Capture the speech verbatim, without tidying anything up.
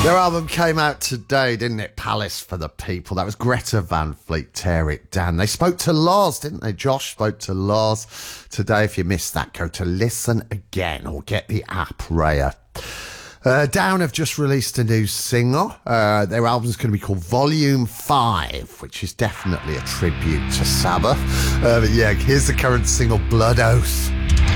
Their album came out today, didn't it? Palace for the People. That was Greta Van Fleet, Tear It Down. They spoke to Lars, didn't they? Josh spoke to Lars today. If you missed that, go to Listen Again or get the app, Raya. Uh, Down have just released a new single. Uh, their album's going to be called Volume five, which is definitely a tribute to Sabbath. Uh, but yeah, here's the current single, Blood Oath.